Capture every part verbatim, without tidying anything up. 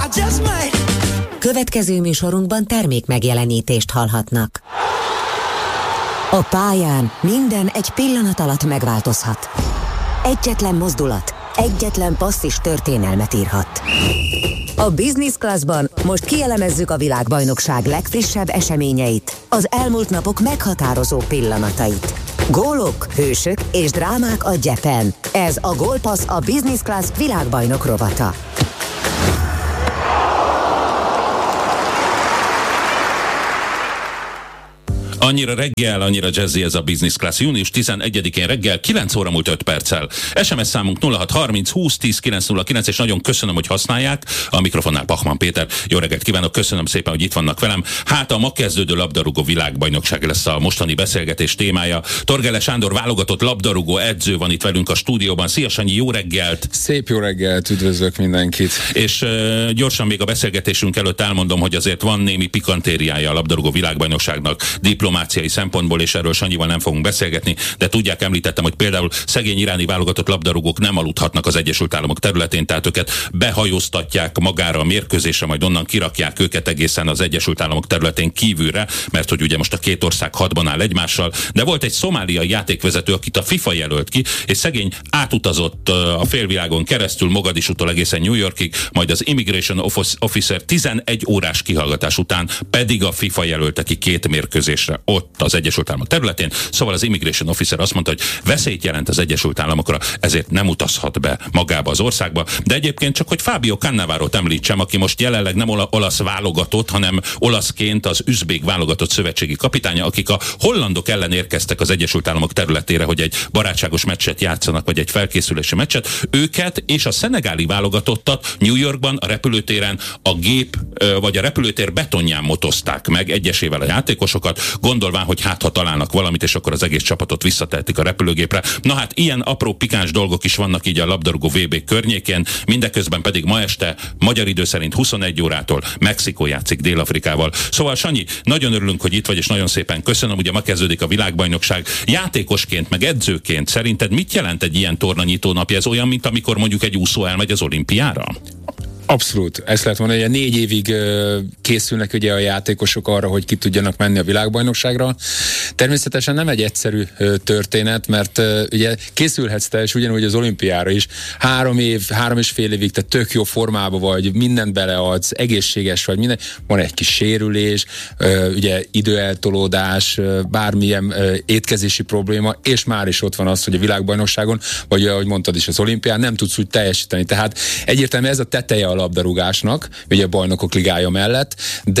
just might. Következő műsorunkban termék megjelenítést hallhatnak. A pályán minden egy pillanat alatt megváltozhat. Egyetlen mozdulat, egyetlen passz is történelmet írhat. A Business Classban most kielemezzük a világbajnokság legfrissebb eseményeit, az elmúlt napok meghatározó pillanatait. Gólok, hősök és drámák a gyepen. Ez a Gólpassz, a Business Class világbajnok rovata. Annyira reggel, annyira jazzy ez a Business Class. június tizenegyedikén reggel kilenc óra múlt öt perccel. es em es számunk nulla hat harminc húsz tíz kilenc nulla kilenc, és nagyon köszönöm, hogy használják. A mikrofonnál Pachman Péter. Jó reggelt kívánok, köszönöm szépen, hogy itt vannak velem. Hát a ma kezdődő labdarúgó világbajnokság lesz a mostani beszélgetés témája. Torgele Sándor válogatott labdarúgó edző van itt velünk a stúdióban. Szia Sanyi, jó reggelt! Szép jó reggelt, üdvözlök mindenkit! És uh, gyorsan még a beszélgetésünk előtt elmondom, hogy azért van némi pikantériája a labdarúgó világbajnokságnak diplomáciai szempontból, és erről Sanyival nem fogunk beszélgetni, de tudják, említettem, hogy például szegény iráni válogatott labdarúgók nem aludhatnak az Egyesült Államok területén, tehát őket behajóztatják magára a mérkőzésre, majd onnan kirakják őket egészen az Egyesült Államok területén kívülre, mert hogy ugye most a két ország hadban áll egymással, de volt egy szomáliai játékvezető, akit a FIFA jelölt ki, és szegény átutazott a félvilágon keresztül Mogadisútól egészen New Yorkig, majd az Immigration Officer tizenegy órás kihallgatás után pedig a FIFA jelölte ki két mérkőzésre ott az Egyesült Államok területén. Szóval az Immigration Officer azt mondta, hogy veszélyt jelent az Egyesült Államokra, ezért nem utazhat be magába az országba. De egyébként csak, hogy Fábio Cannavarot említsem, aki most jelenleg nem olasz válogatott, hanem olaszként az üzbék válogatott szövetségi kapitánya, akik a hollandok ellen érkeztek az Egyesült Államok területére, hogy egy barátságos meccset játszanak, vagy egy felkészülési meccset. Őket és a szenegáli válogatottat New Yorkban a repülőtéren a gép, vagy a repülőtér betonján motozták meg egyesével a játékosokat, gondolván, hogy hát ha találnak valamit, és akkor az egész csapatot visszatehetik a repülőgépre. Na hát ilyen apró pikáns dolgok is vannak így a labdarúgó vé bé környékén, mindeközben pedig ma este magyar idő szerint huszonegy órától Mexikó játszik Dél-Afrikával. Szóval Sanyi, nagyon örülünk, hogy itt vagy, és nagyon szépen köszönöm, ugye ma kezdődik a világbajnokság. Játékosként, meg edzőként szerinted mit jelent egy ilyen tornanyitó napja? Ez olyan, mint amikor mondjuk egy úszó elmegy az olimpiára? Abszolút. Ezt lehet mondani, hogy négy évig uh, készülnek ugye a játékosok arra, hogy ki tudjanak menni a világbajnokságra. Természetesen nem egy egyszerű uh, történet, mert uh, ugye készülhetsz te, és ugyanúgy az olimpiára is. Három év, három és fél évig te tök jó formában vagy, mindent beleadsz, egészséges vagy, minden. Van egy kis sérülés, uh, ugye időeltolódás, uh, bármilyen uh, étkezési probléma, és már is ott van az, hogy a világbajnokságon, vagy ahogy mondtad is, az olimpián nem tudsz úgy teljesíteni. Tehát egyértelműen ez a teteje a labdarúgásnak, ugye a bajnokok ligája mellett,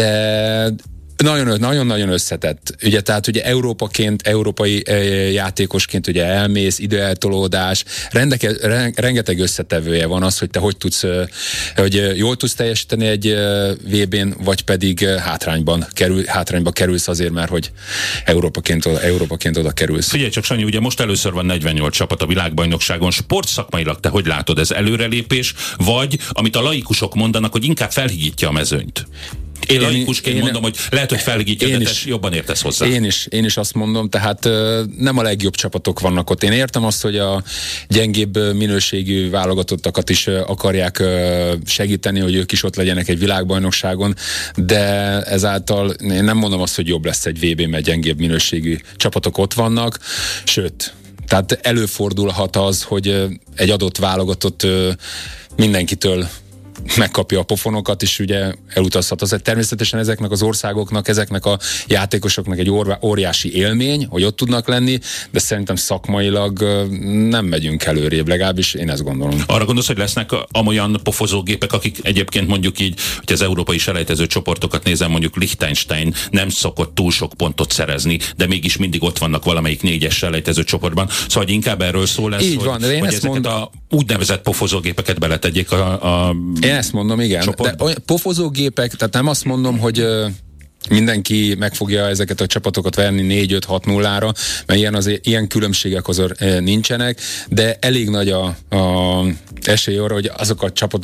de nagyon-nagyon összetett. Ugye, tehát ugye Európaként, európai e, játékosként ugye elmész, időeltolódás, rendeke, re, rengeteg összetevője van az, hogy te hogy tudsz, hogy jól tudsz teljesíteni egy vé bén, vagy pedig hátrányban kerül, hátrányba kerülsz azért, mert hogy Európaként, Európaként oda kerülsz. Figyelj csak, Sanyi, ugye most először van negyvennyolc csapat a világbajnokságon. Sportszakmailag te hogy látod, ez előrelépés, vagy amit a laikusok mondanak, hogy inkább felhigítja a mezőnyt? Én laikusként én, mondom, hogy lehet, hogy felhigítja, de te jobban értesz hozzá. Én is, én is azt mondom, tehát nem a legjobb csapatok vannak ott. Én értem azt, hogy a gyengébb minőségű válogatottakat is akarják segíteni, hogy ők is ott legyenek egy világbajnokságon, de ezáltal én nem mondom azt, hogy jobb lesz egy vé bén, mert gyengébb minőségű csapatok ott vannak, sőt, tehát előfordulhat az, hogy egy adott válogatott mindenkitől megkapja a pofonokat, és ugye elutazhat. Az természetesen ezeknek az országoknak, ezeknek a játékosoknak egy óriási élmény, hogy ott tudnak lenni, de szerintem szakmailag nem megyünk előrébb, legalábbis én ezt gondolom. Arra gondolsz, hogy lesznek amolyan pofozógépek, akik egyébként mondjuk így, hogy az európai selejtező csoportokat nézem, mondjuk Liechtenstein nem szokott túl sok pontot szerezni, de mégis mindig ott vannak valamelyik négyes selejtező csoportban. Szóval hogy inkább erről szól lesz, így hogy, van, de én hogy ezt ezeket mondom, a úgynevezett pofozógépeket beletegyék a, a én ezt mondom, igen. Csoport. De olyan pofozógépek, tehát nem azt mondom, hogy uh, mindenki meg fogja ezeket a csapatokat verni négy öt hat nullára, mert ilyen, azért, ilyen különbségek azért uh, nincsenek, de elég nagy a, a esély arra, hogy azok a csapatok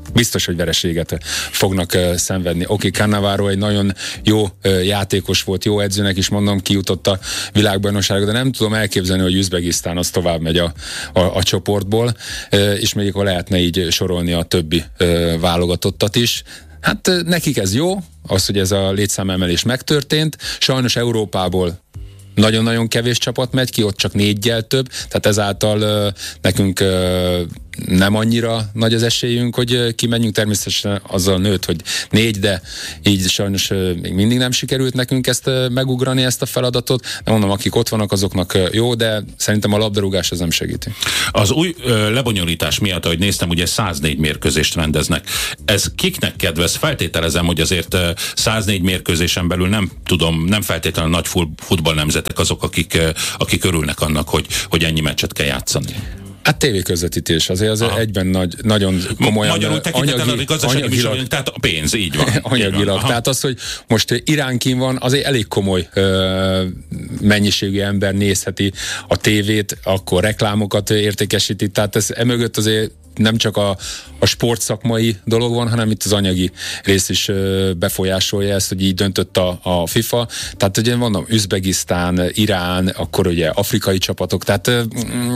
biztos, hogy vereséget fognak uh, szenvedni. Oké, okay, Cannavaro egy nagyon jó uh, játékos volt, jó edzőnek is mondom, kijutott a világbajnokságra, de nem tudom elképzelni, hogy Üzbegisztán az tovább megy a, a, a csoportból, uh, és még akkor lehetne így sorolni a többi uh, válogatottat is. Hát uh, nekik ez jó, az, hogy ez a létszámemelés megtörtént. Sajnos Európából nagyon-nagyon kevés csapat megy ki, ott csak néggyel több, tehát ezáltal uh, nekünk uh, nem annyira nagy az esélyünk, hogy uh, kimenjünk, természetesen azzal nőtt, hogy négy, de így sajnos uh, még mindig nem sikerült nekünk ezt uh, megugrani, ezt a feladatot. De mondom, akik ott vannak, azoknak uh, jó, de szerintem a labdarúgás az nem segíti. Az új uh, lebonyolítás miatt, ahogy néztem, ugye száznégy mérkőzést rendeznek. Ez kiknek kedvez? Feltételezem, hogy azért uh, száznégy mérkőzésen belül nem tudom, nem feltétlenül nagy futballnemzet azok, akik, akik örülnek annak, hogy, hogy ennyi meccset kell játszani. Hát tévéközvetítés, azért az Aha. egyben nagy, nagyon komolyan Magyarul tekintettel a gazdasági műsorunk, tehát a pénz, így van. Anyagilag. Van. Tehát az, hogy most Irán kín van, azért elég komoly ö, mennyiségű ember nézheti a tévét, akkor reklámokat értékesíti, tehát ez emögött azért nem csak a, a sportszakmai dolog van, hanem itt az anyagi rész is ö, befolyásolja ezt, hogy így döntött a, a FIFA. Tehát ugye mondom, Üzbegisztán, Irán, akkor ugye afrikai csapatok, tehát ö,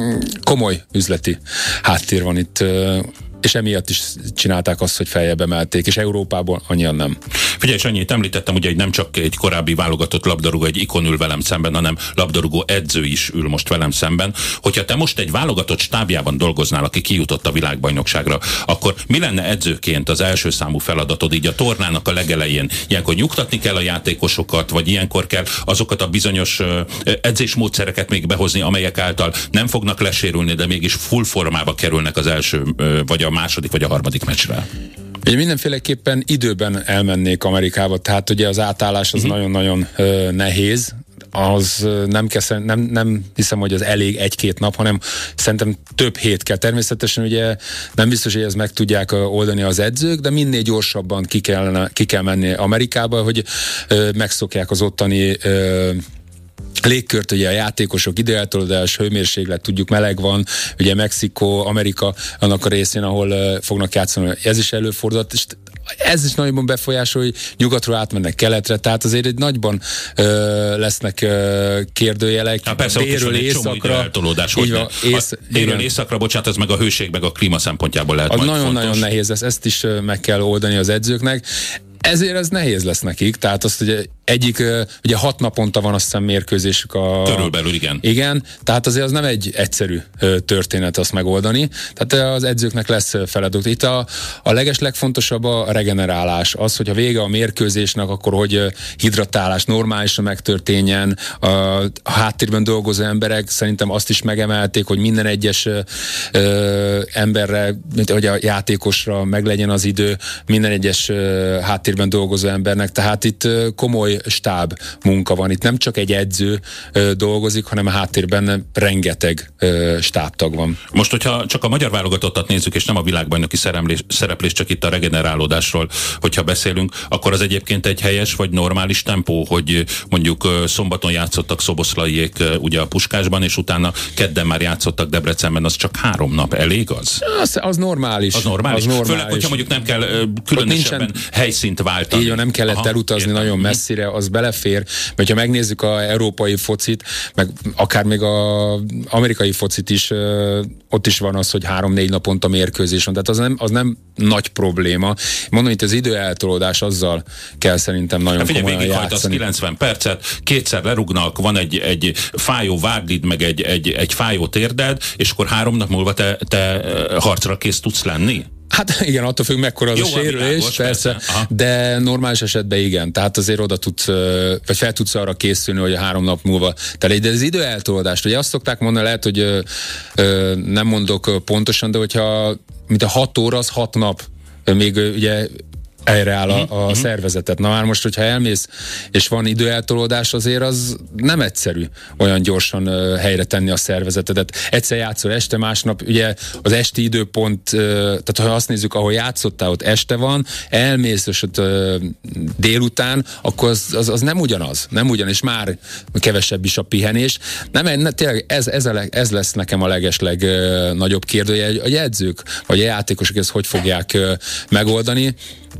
komoly üzleti háttér van itt, ö, és emiatt is csinálták azt, hogy feljebb emelték, és Európából annyian nem. Figyelj, és annyit említettem, ugye, hogy nem csak egy korábbi válogatott labdarúgó, egy ikon ül velem szemben, hanem labdarúgó edző is ül most velem szemben. Hogyha te most egy válogatott stábjában dolgoznál, aki kijutott a világbajnokságra, akkor mi lenne edzőként az első számú feladatod így a tornának a legelején? Ilyenkor nyugtatni kell a játékosokat, vagy ilyenkor kell azokat a bizonyos edzésmódszereket még behozni, amelyek által nem fognak lesérülni, de mégis full formába kerülnek az első, vagy a a második vagy a harmadik meccsre? Ugye mindenféleképpen időben elmennék Amerikába, tehát ugye az átállás az uh-huh. nagyon-nagyon uh, nehéz, az nem, kell, nem, nem hiszem, hogy az elég egy-két nap, hanem szerintem több hét kell. Természetesen ugye nem biztos, hogy ezt meg tudják oldani az edzők, de minél gyorsabban ki kell, ki kell menni Amerikába, hogy uh, megszokják az ottani uh, légkört, ugye a játékosok ideeltolódás, hőmérséklet, tudjuk meleg van, ugye Mexikó, Amerika annak a részén, ahol uh, fognak játszani, ez is előfordult, és ez is nagyban befolyásol, hogy nyugatról átmennek keletre, tehát azért egy nagyban uh, lesznek uh, kérdőjelek. Hát persze, délről északra. Eltolódás, hogy van, ész, délről északra, bocsánat, ez meg a hőség, meg a klíma szempontjából lehet majd fontos. Nagyon-nagyon nehéz lesz, ezt is uh, meg kell oldani az edzőknek. Ezért ez nehéz lesz nekik, tehát azt ugye egyik, ugye hat naponta van azt hiszem mérkőzésük a... Körülbelül, igen. Igen, tehát azért az nem egy egyszerű történet azt megoldani, tehát az edzőknek lesz feladat. Itt a, a leges legfontosabb a regenerálás, az, hogy a vége a mérkőzésnek, akkor hogy hidratálás normálisan megtörténjen, a, a háttérben dolgozó emberek szerintem azt is megemelték, hogy minden egyes ö, emberre, mint hogy a játékosra meglegyen az idő, minden egyes ö, háttérben dolgozó embernek, tehát itt ö, komoly stáb munka van. Itt nem csak egy edző ö, dolgozik, hanem a háttérben rengeteg ö, stábtag van. Most, hogyha csak a magyar válogatottat nézzük, és nem a világbajnoki szereplés, szereplés, csak itt a regenerálódásról, hogyha beszélünk, akkor az egyébként egy helyes vagy normális tempó, hogy mondjuk szombaton játszottak szoboszlaiék ugye a Puskásban, és utána kedden már játszottak Debrecenben, az csak három nap elég az? Az, az normális. Az normális? Az normális. Főleg, hogyha mondjuk nem kell különösebben nincsen, helyszínt váltani. Így van, nem kellett Aha, elutazni értem. Nagyon messzire, az belefér, mert ha megnézzük a európai focit, meg akár még a amerikai focit is, ott is van az, hogy három-négy naponta mérkőzés van, tehát az nem, az nem nagy probléma. Mondom, itt az időeltolódás, azzal kell szerintem nagyon hát komolyan játszani. kilencven percet, kétszer lerugnak, van egy, egy fájó vádlid, meg egy, egy, egy fájó térded, és akkor három nap múlva te, te harcra kész tudsz lenni? Hát igen, attól függ, mekkora az Jó, a sérülés, világos, persze, persze. De normális esetben igen, tehát azért oda tudsz, vagy fel tudsz arra készülni, hogy a három nap múlva. Tehát de az időeltolódást, ugye azt szokták mondani, lehet, hogy ö, ö, nem mondok pontosan, de hogyha mint a hat óra, az hat nap, még ugye helyreáll a, a mm-hmm. szervezetet. Na már most, hogyha elmész, és van időeltolódás, azért az nem egyszerű olyan gyorsan uh, helyre tenni a szervezetedet. Egyszer játszol este, másnap, ugye az esti időpont, uh, tehát ha azt nézzük, ahol játszottál, ott este van, elmész, és ott uh, délután, akkor az, az, az nem ugyanaz. Nem ugyanaz, és már kevesebb is a pihenés. Nem, ne, tényleg ez, ez, a leg, ez lesz nekem a legesleg uh, nagyobb kérdője. A jegyzők, vagy a játékosok ezt hogy fogják uh, megoldani.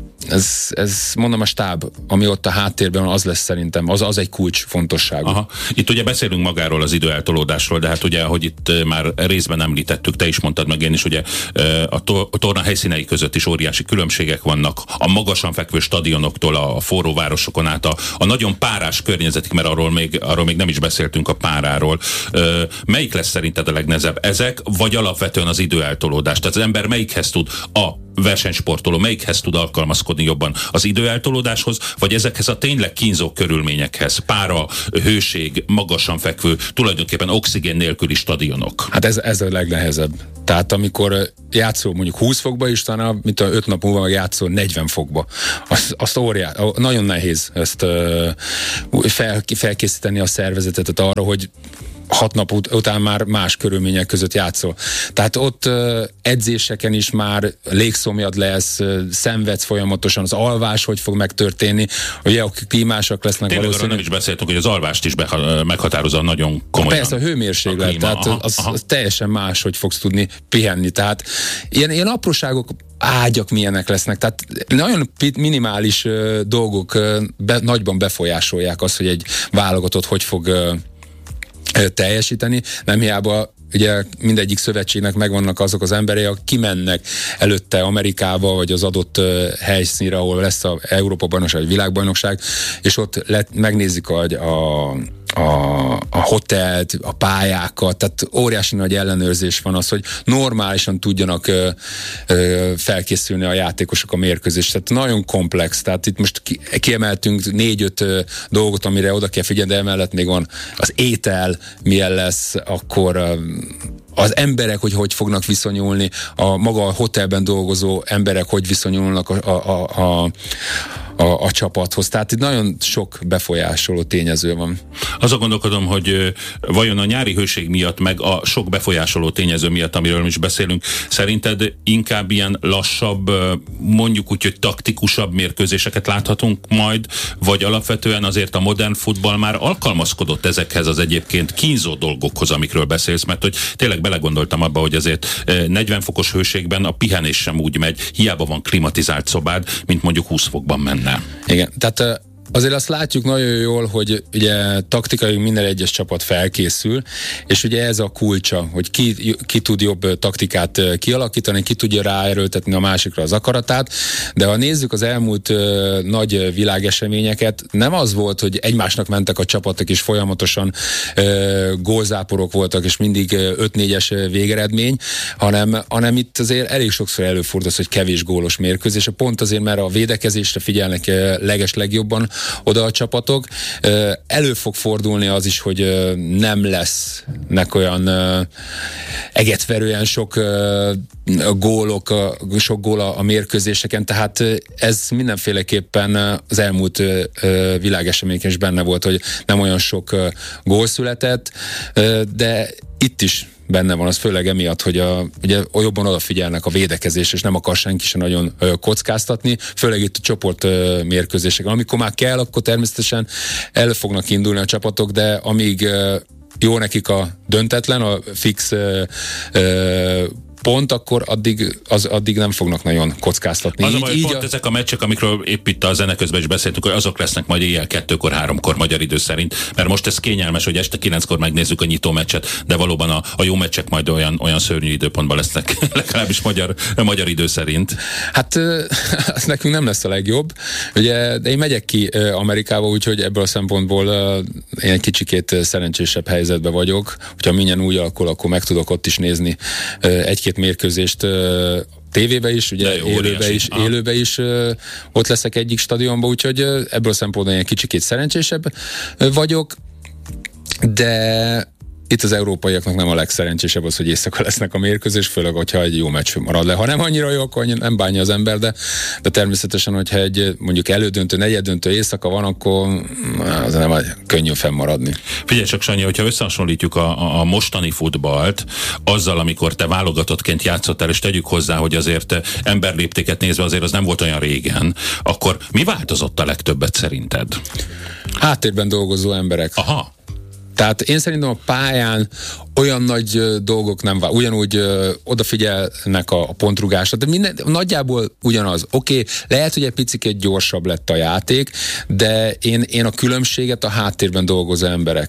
Ez, ez mondom a stáb, ami ott a háttérben van, az lesz szerintem, az, az egy kulcs fontosságú. Aha. Itt ugye beszélünk magáról az időeltolódásról, de hát ugye, ahogy itt már részben említettük, te is mondtad meg én is, ugye a, to- a torna helyszínei között is óriási különbségek vannak, a magasan fekvő stadionoktól a forró városokon át a, a nagyon párás környezetig, mert arról még, arról még nem is beszéltünk, a páráról. Melyik lesz szerinted a legnehezebb? Ezek, vagy alapvetően az időeltolódás? Tehát az ember melyikhez tud, a versenysportoló melyikhez tud alkalmazkodni jobban? Az időeltolódáshoz, vagy ezekhez a tényleg kínzó körülményekhez? Pára, hőség, magasan fekvő, tulajdonképpen oxigén nélküli stadionok. Hát ez, ez a legnehezebb. Tehát amikor játszol mondjuk húsz fokba is, talán mint öt nap múlva játszol negyven fokba. Azt, azt óriás, nagyon nehéz ezt uh, fel, felkészíteni a szervezetet arra, hogy hat nap ut- után már más körülmények között játszol. Tehát ott uh, edzéseken is már légszomjad lesz, uh, szenvedsz folyamatosan, az alvás hogy fog megtörténni, ugye a klímásak lesznek. Tényleg arról nem is beszéltünk, hogy az alvást is beha- meghatározza nagyon komolyan. Persze a hőmérséklet, a klíma, tehát aha, az, az teljesen más, hogy fogsz tudni pihenni. Tehát ilyen, ilyen apróságok, ágyak milyenek lesznek, tehát nagyon minimális uh, dolgok uh, be, nagyban befolyásolják azt, hogy egy válogatott hogy fog uh, teljesíteni. Nem hiába ugye mindegyik szövetségnek megvannak azok az emberei, akik kimennek előtte Amerikába, vagy az adott uh, helyszínre, ahol lesz a Európa-bajnokság, vagy világbajnokság, és ott let, megnézik a, a A, a hotelt, a pályákat, tehát óriási nagy ellenőrzés van az, hogy normálisan tudjanak ö, ö, felkészülni a játékosok a mérkőzésre. Tehát nagyon komplex, tehát itt most ki, kiemeltünk négy-öt ö, dolgot, amire oda kell figyelni, de emellett még van az étel, milyen lesz, akkor ö, az emberek, hogy hogy fognak viszonyulni, a maga a hotelben dolgozó emberek, hogy viszonyulnak a, a, a, a A, a csapathoz. Tehát itt nagyon sok befolyásoló tényező van. Azon gondolkodom, hogy vajon a nyári hőség miatt, meg a sok befolyásoló tényező miatt, amiről mi is beszélünk, szerinted inkább ilyen lassabb, mondjuk úgy, hogy taktikusabb mérkőzéseket láthatunk majd, vagy alapvetően azért a modern futball már alkalmazkodott ezekhez az egyébként kínzó dolgokhoz, amikről beszélsz, mert hogy tényleg belegondoltam abba, hogy azért negyven fokos hőségben a pihenés sem úgy megy, hiába van klimatizált szobád, mint mondjuk húsz fokban menne. Igen, tehát azért azt látjuk nagyon jól, hogy ugye taktikai minden egyes csapat felkészül, és ugye ez a kulcsa, hogy ki, ki tud jobb taktikát kialakítani, ki tudja ráerőltetni a másikra az akaratát, de ha nézzük az elmúlt uh, nagy világeseményeket, nem az volt, hogy egymásnak mentek a csapatok, és folyamatosan uh, gólzáporok voltak, és mindig uh, öt négyes végeredmény, hanem, hanem itt azért elég sokszor előfordul, hogy kevés gólos mérkőzés, pont azért, mert a védekezésre figyelnek uh, leges legjobban oda a csapatok. Elő fog fordulni az is, hogy nem lesznek olyan egetverően sok gólok, sok gól a mérkőzéseken, tehát ez mindenféleképpen az elmúlt világeseményeken is benne volt, hogy nem olyan sok gól született, de itt is benne van, az főleg emiatt, hogy a, ugye jobban odafigyelnek a védekezés, és nem akar senki sem nagyon ö, kockáztatni, főleg itt a csoport ö, mérkőzéseken. Amikor már kell, akkor természetesen el fognak indulni a csapatok, de amíg ö, jó nekik a döntetlen, a fix ö, ö, pont, akkor addig, az, addig nem fognak nagyon kockáztatni. Az így, a baj, így pont a... ezek a meccsek, amikről épp itt a zene közben is beszéltük, hogy azok lesznek majd éjjel kettőkor, háromkor magyar idő szerint, mert most ez kényelmes, hogy este kilenckor megnézzük a nyitó meccset, de valóban a, a jó meccsek majd olyan, olyan szörnyű időpontban lesznek, legalábbis magyar, magyar idő szerint. Hát az nekünk nem lesz a legjobb, ugye, de én megyek ki Amerikába, úgyhogy ebből a szempontból én egy kicsikét szerencsésebb helyzetben vagyok, hogyha minden úgy alakul, akkor meg tudok ott is nézni egy mérkőzést uh, tévébe is, ugye jó, élőbe is, élőbe is uh, ott leszek egyik stadionban, úgyhogy uh, ebből a szempontból egy kicsikét szerencsésebb uh, vagyok, de itt az európaiaknak nem a legszerencsésebb az, hogy éjszaka lesznek a mérkőzés, főleg, hogyha egy jó meccs marad le. Ha nem annyira jó, akkor nem bánja az ember, de, de természetesen, hogyha egy mondjuk elődöntő, negyeddöntő éjszaka van, akkor az nem könnyű fennmaradni. Figyelj csak, Sanyi, hogyha összehasonlítjuk a, a mostani futballt azzal, amikor te válogatottként játszottál, és tegyük hozzá, hogy azért emberléptéket nézve azért az nem volt olyan régen, akkor mi változott a legtöbbet szerinted? Háttérben dolgozó emberek. Aha. Tehát én szerintem a pályán olyan nagy ö, dolgok nem vál, ugyanúgy ö, odafigyelnek a, a pontrugásra, de minden, nagyjából ugyanaz. Oké, okay, lehet, hogy egy picit gyorsabb lett a játék, de én, én a különbséget a háttérben dolgozó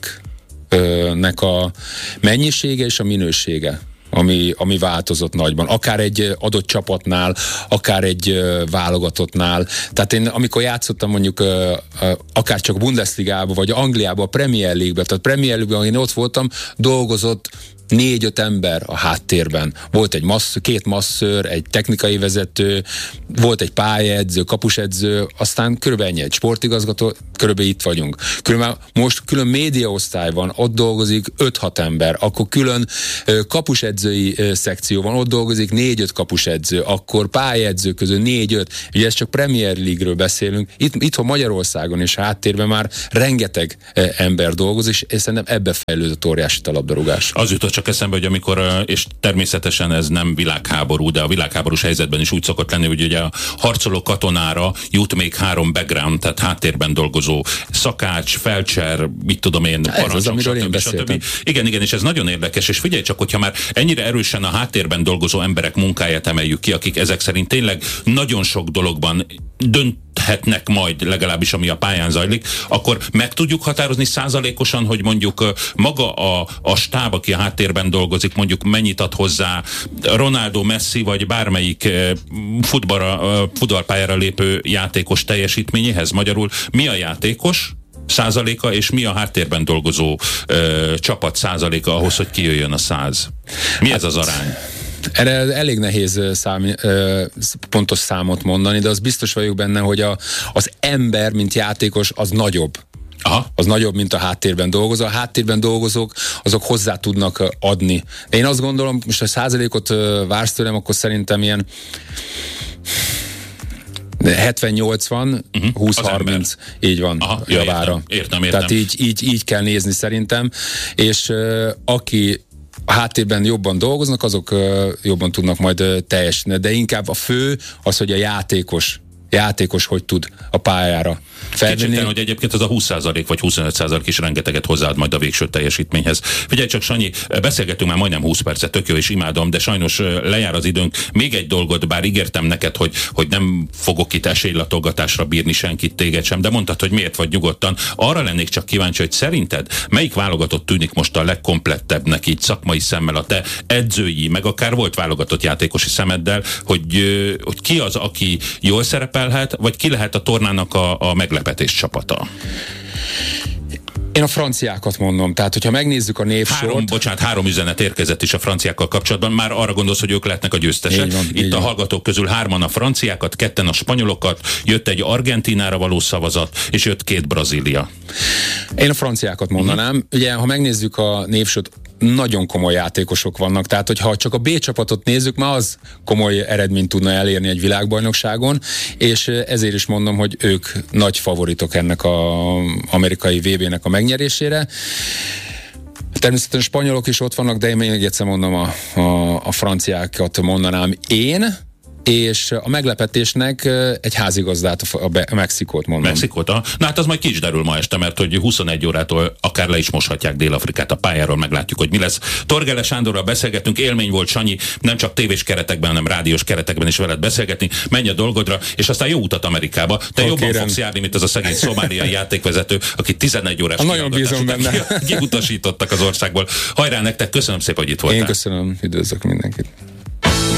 embereknek a mennyisége és a minősége, Ami, ami változott nagyban. Akár egy adott csapatnál, akár egy uh, válogatottnál. Tehát én, amikor játszottam mondjuk uh, uh, akár csak Bundesligába, vagy Angliába, a Premier League-be, tehát Premier League-ben, én ott voltam, dolgozott négy-öt ember a háttérben. Volt egy massz, két masszőr, egy technikai vezető, volt egy pályaedző, kapusedző, aztán körülbelül ennyi, egy sportigazgató, körülbelül itt vagyunk. Körülbelül most külön médiaosztály van, ott dolgozik öt-hat ember, akkor külön kapusedzői szekció van, ott dolgozik négy-öt kapusedző, akkor pályaedző közül négy-öt, ugye ez csak Premier League-ről beszélünk, itt, itthon Magyarországon és háttérben már rengeteg ember dolgozik, és szerintem ebbe fejlődött óriási a labdarúgás. Az jutott csak eszembe, hogy amikor, és természetesen ez nem világháború, de a világháborús helyzetben is úgy szokott lenni, hogy ugye a harcoló katonára jut még három background, tehát háttérben dolgozó szakács, felcser, mit tudom én, parancsok, ez az, amiről én stb. beszéltem. Igen, igen, és ez nagyon érdekes, és figyelj csak, hogyha már ennyire erősen a háttérben dolgozó emberek munkáját emeljük ki, akik ezek szerint tényleg nagyon sok dologban dönthetnek majd, legalábbis ami a pályán zajlik, akkor meg tudjuk határozni százalékosan, hogy mondjuk maga a, a stáb, aki a háttérben dolgozik, mondjuk mennyit ad hozzá Ronaldo, Messi, vagy bármelyik futballra, futballpályára lépő játékos teljesítményéhez. Magyarul mi a játékos százaléka, és mi a háttérben dolgozó ö, csapat százaléka ahhoz, hogy kijöjjön a száz? Mi ez az arány? Erre elég nehéz szám, pontos számot mondani, de az biztos vagyok benne, hogy a, az ember, mint játékos, az nagyobb. Aha. Az nagyobb, mint a háttérben dolgozó. A háttérben dolgozók, azok hozzá tudnak adni. De én azt gondolom, most a százalékot vársz tőlem, akkor szerintem ilyen hetven-nyolcvan, uh-huh. húsz-harminc, így van. Aha, javára. Értem, értem, értem. Tehát így, így, így kell nézni szerintem, és uh, aki a háttérben jobban dolgoznak, azok uh, jobban tudnak majd uh, teljesíteni. De inkább a fő az, hogy a játékos játékos hogy tud a pályára felvenni. Kétségtelen, hogy egyébként az a húsz százalék vagy huszonöt százalék is rengeteget hozzáad majd a végső teljesítményhez. Figyelj csak, Sanyi, beszélgetünk már majdnem húsz percet, tök jó, és imádom, de sajnos lejár az időnk. Még egy dolgot, bár ígértem neked, hogy, hogy nem fogok itt esélylatolgatásra bírni senkit, téged sem, de mondtad, hogy miért vagy nyugodtan. Arra lennék csak kíváncsi, hogy szerinted melyik válogatott tűnik most a legkomplettebbnek így szakmai szemmel, a te edzői, meg akár volt válogatott játékosi szemeddel, hogy, hogy ki az, aki jól szerepelhet, vagy ki lehet a tornának a, a meglepetés csapata? Én a franciákat mondom, tehát hogyha megnézzük a névsort... Három, bocsánat, három üzenet érkezett is a franciákkal kapcsolatban, már arra gondolsz, hogy ők lehetnek a győztesek. Van, itt a van. Hallgatók közül hárman a franciákat, ketten a spanyolokat, jött egy Argentínára való szavazat, és jött két Brazília. Én a franciákat mondanám. Uh-huh. Ugye, ha megnézzük a névsort, nagyon komoly játékosok vannak, tehát hogyha csak a B csapatot nézzük, már az komoly eredményt tudna elérni egy világbajnokságon, és ezért is mondom, hogy ők nagy favoritok ennek az amerikai vé bének a megnyerésére. Természetesen spanyolok is ott vannak, de én még egyszer mondom, a, a, a franciákat mondanám én, és a meglepetésnek egy házigazdát, a, a, a Mexikót mondom. Mexikót, aha. Na hát az majd ki is derül ma este, mert hogy huszonegy órától akár le is moshatják Dél-Afrikát a pályáról, meglátjuk, hogy mi lesz. Torgele Sándorral beszélgettünk, élmény volt, Sanyi, nem csak tévés keretekben, hanem rádiós keretekben is veled beszélgetni, menj a dolgodra, és aztán jó utat Amerikába. Te okay, jobban fogsz járni, mint az a szegény szomáliai játékvezető, aki tizenegy órás nagyon bízom benne. Kiutasítottak az országból. Hajrá nektek, köszönöm szépen, hogy itt voltál. Én köszönöm, üdvözlök mindenkit.